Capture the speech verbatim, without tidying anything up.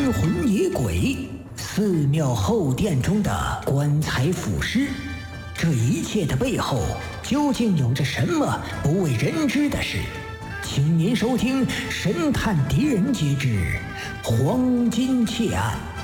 冤魂野鬼，寺庙后殿中的棺材腐尸，这一切的背后究竟有着什么不为人知的事？请您收听《神探狄仁杰之黄金窃案》。